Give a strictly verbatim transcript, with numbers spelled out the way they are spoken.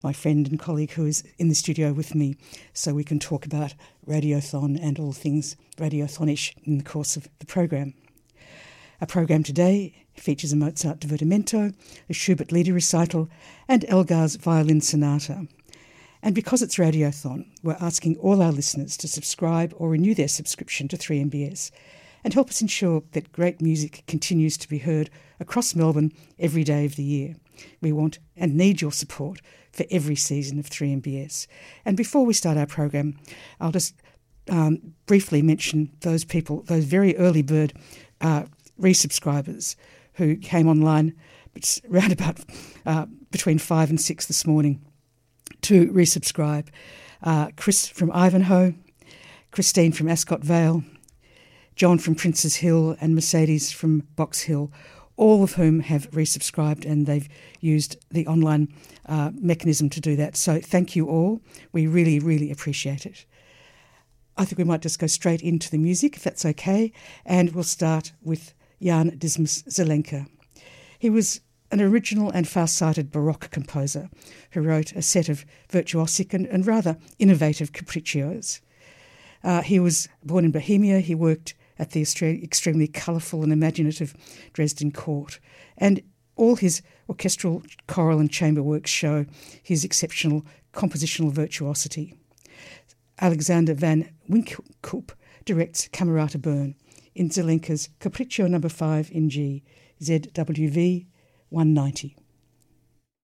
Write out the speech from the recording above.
my friend and colleague who is in the studio with me, so we can talk about Radiothon and all things Radiothonish in the course of the program. Our program today features a Mozart Divertimento, a Schubert Lieder recital, and Elgar's Violin Sonata. And because it's Radiothon, we're asking all our listeners to subscribe or renew their subscription to three M B S and help us ensure that great music continues to be heard across Melbourne every day of the year. We want and need your support for every season of three M B S. And before we start our program, I'll just um, briefly mention those people, those very early bird uh, resubscribers who came online around about uh, between five and six this morning to resubscribe. Uh, Chris from Ivanhoe, Christine from Ascot Vale, John from Princes Hill, and Mercedes from Box Hill, all of whom have resubscribed, and they've used the online uh, mechanism to do that. So thank you all. We really, really appreciate it. I think we might just go straight into the music, if that's okay, and we'll start with Jan Dismas Zelenka. He was an original and far-sighted Baroque composer who wrote a set of virtuosic and, and rather innovative capriccios. Uh, he was born in Bohemia. He worked at the extremely colourful and imaginative Dresden court, and all his orchestral, choral and chamber works show his exceptional compositional virtuosity. Alexander van Winkelkoop directs Camerata Bern in Zelenka's Capriccio number five in G, Z W V one ninety.